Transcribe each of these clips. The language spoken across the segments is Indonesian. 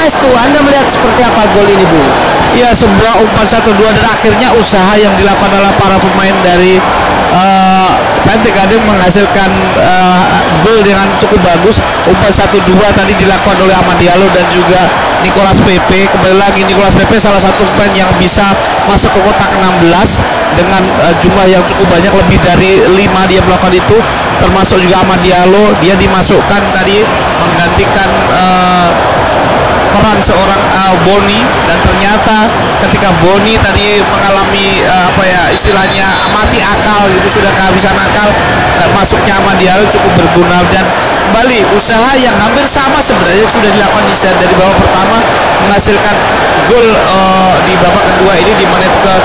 Estu, Anda melihat seperti apa gol ini, Bu? Ya, sebuah umpan 1-2 dan akhirnya usaha yang dilakukan oleh para pemain dari Pantai Gading menghasilkan gol dengan cukup bagus. Umpan 1-2 tadi dilakukan oleh Ahmad Diallo dan juga Nicolas Pepe. Kembali lagi Nicolas Pepe salah satu pemain yang bisa masuk ke kotak 16 dengan jumlah yang cukup banyak, lebih dari 5 dia melakukan itu, termasuk juga Ahmad Diallo. Dia dimasukkan tadi menggantikan peran seorang Boni, dan ternyata ketika Boni tadi mengalami istilahnya mati akal gitu, sudah kehabisan akal, masuknya Ahmad Diallo cukup berguna. Dan kembali usaha yang hampir sama sebenarnya sudah dilakukan di set dari babak pertama, menghasilkan gol di babak kedua ini di menit ke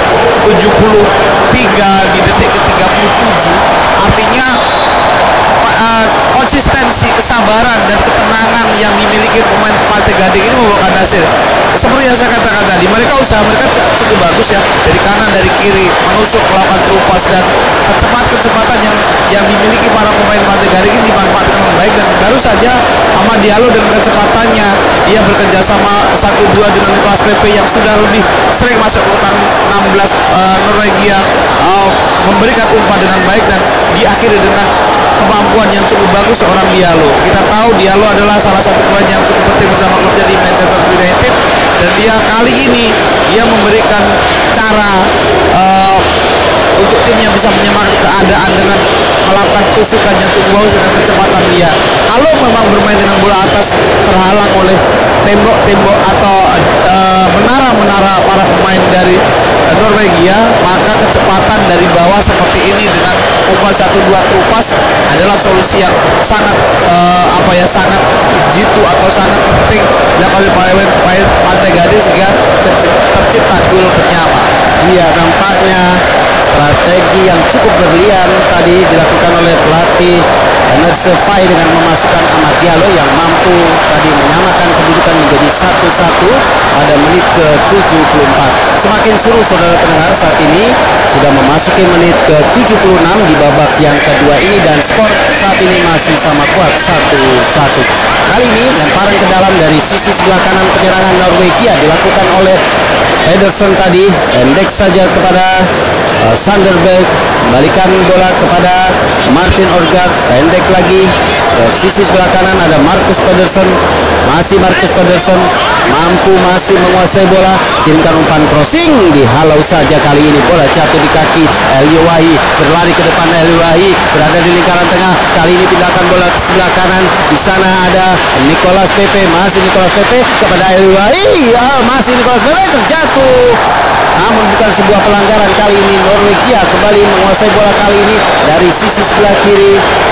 73 di detik ke 37. Artinya konsistensi, kesabaran dan ketenangan yang dimiliki pemain Pantai Gading ini membuahkan hasil. Seperti yang saya katakan tadi, usaha mereka cukup bagus ya, dari kanan dari kiri menusuk, melakukan terupas, dan kecepatan yang dimiliki para pemain Pantai Gading ini dimanfaatkan dengan baik. Dan baru saja Ahmad Diallo dengan kecepatannya dia bekerja sama 1-2 dengan Nicolas Pepe yang sudah lebih sering masuk ke kotak 16 Norwegia, memberikan umpan dengan baik dan diakhiri dengan kemampuan yang cukup bagus seorang Diallo. Kita tahu Diallo adalah salah satu pemain yang cukup penting bersama klubnya di Manchester United, dan dia kali ini dia memberikan cara untuk timnya bisa menyamakan keadaan dengan melakukan tusukan yang cukup bagus dengan kecepatan dia. Kalau memang bermain dengan bola atas terhalang oleh tembok-tembok atau menara-menara para pemain dari Norwegia, maka kecepatan dari bawah seperti ini dengan umpan 1-2 terupas adalah solusi yang sangat sangat jitu atau sangat penting dilakukan oleh pemain Pantai Gading sehingga tercipta gol bernyawa. Iya, nampaknya strategi yang cukup berlian tadi dilakukan oleh pelatih Emerse Fai dengan memasukkan Ahmad Diallo yang mampu tadi menyamakan kedudukan menjadi 1-1 pada menit ke-74. Semakin seru saudara pendengar, saat ini sudah memasuki menit ke-76 di babak yang kedua ini, dan skor saat ini masih sama kuat 1-1. Kali ini lemparan ke dalam dari sisi sebelah kanan penyerangan Norwegia dilakukan oleh Pedersen tadi, pendek saja kepada Sanderberg, kembalikan bola kepada Martin Odegaard, pendek lagi ke sisi sebelah kanan ada Marcus Pedersen, masih Marcus Pedersen mampu masih menguasai bola, kirimkan umpan crossing, dihalau saja kali ini, bola jatuh di kaki Eliowahi, berlari ke depan Eliowahi, berada di lingkaran tengah, kali ini pindahkan bola ke sebelah kanan, di sana ada Nicolas Pepe, masih Nicolas Pepe kepada Eliowahi, masih Nicolas Pepe terjatuh, namun bukan sebuah pelanggaran. Kali ini Norwegia kembali menguasai bola kali ini dari sisi sebelah kiri.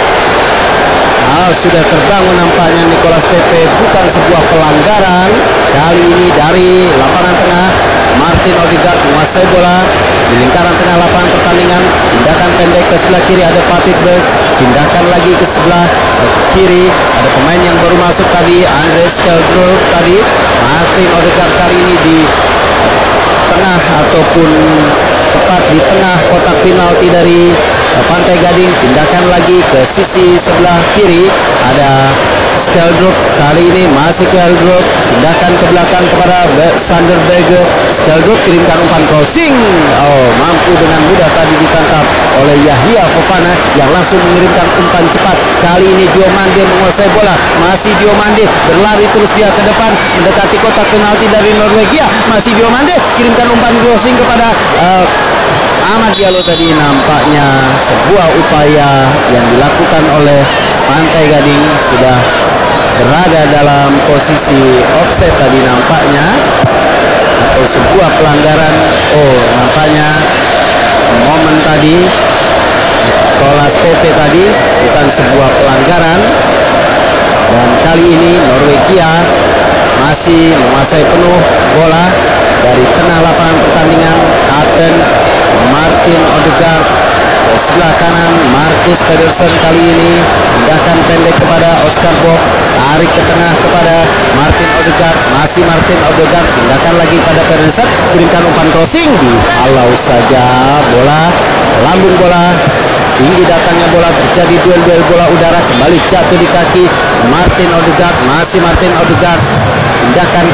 Sudah terbangun nampaknya Nicolas Pepe, bukan sebuah pelanggaran. Kali ini dari lapangan tengah Martin Odegaard menguasai bola di lingkaran tengah lapangan pertandingan, tindakan pendek ke sebelah kiri ada Patrick Berg, tindakan lagi ke sebelah kiri ada pemain yang baru masuk tadi, Andreas Skeldrup tadi. Martin Odegaard kali ini di tengah ataupun tepat di tengah kotak penalti dari Pantai Gading, tindakan lagi ke sisi sebelah kiri ada Skeldrup, kali ini masih Skeldrup, tindakan ke belakang kepada Sanderberg, Skeldrup kirimkan umpan crossing, mampu dengan mudah tadi ditangkap oleh Yahya Fofana yang langsung mengirimkan umpan cepat. Kali ini Diomande menguasai bola, masih Diomande berlari terus dia ke depan mendekati kotak penalti dari Norwegia, masih Diomande kirimkan umpan crossing kepada Ahmad Diallo tadi. Nampaknya sebuah upaya yang dilakukan oleh Pantai Gading sudah berada dalam posisi offset tadi nampaknya, atau sebuah pelanggaran. Nampaknya momen tadi Nicolas Pepe tadi bukan sebuah pelanggaran, dan kali ini Norwegia masih menguasai penuh bola dari tengah lapangan pertandingan. Kapten Martin Odegaard ke sebelah kanan, Marcus Pedersen kali ini tindakan pendek kepada Oscar Bob, tarik ke tengah kepada Martin Odegaard, masih Martin Odegaard, tindakan lagi pada Pedersen, kirimkan umpan crossing, dihalau saja bola, lambung bola, tinggi datangnya bola, terjadi duel-duel bola udara, kembali jatuh di kaki Martin Odegaard, masih Martin Odegaard, tindakan